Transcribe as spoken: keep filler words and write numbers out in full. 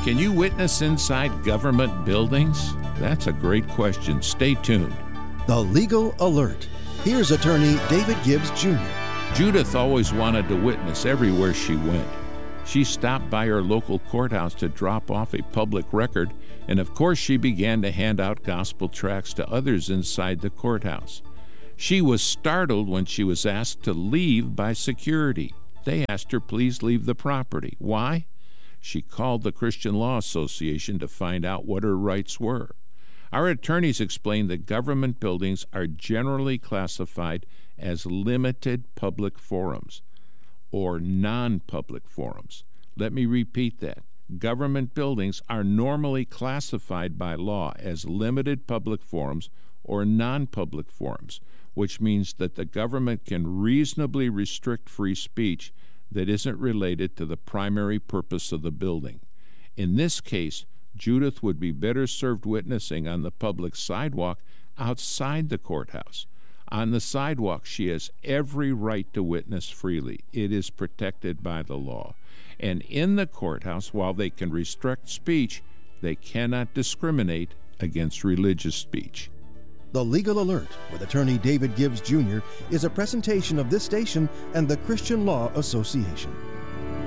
Can you witness inside government buildings? That's a great question. Stay tuned. The Legal Alert. Here's attorney David Gibbs Junior Judith always wanted to witness everywhere she went. She stopped by her local courthouse to drop off a public record, and of course she began to hand out gospel tracts to others inside the courthouse. She was startled when she was asked to leave by security. They asked her, please leave the property. Why? She called the Christian Law Association to find out what her rights were. Our attorneys explained that government buildings are generally classified as limited public forums or non-public forums. Let me repeat that. Government buildings are normally classified by law as limited public forums or non-public forums, which means that the government can reasonably restrict free speech that isn't related to the primary purpose of the building. In this case, Judith would be better served witnessing on the public sidewalk outside the courthouse. On the sidewalk, she has every right to witness freely. It is protected by the law. And in the courthouse, while they can restrict speech, they cannot discriminate against religious speech. The Legal Alert with attorney David Gibbs Junior is a presentation of this station and the Christian Law Association.